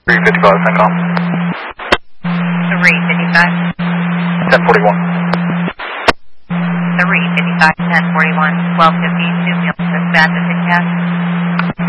355, Centcom. 355. 1041. 355, 1041, 1252, dispatch at the cast.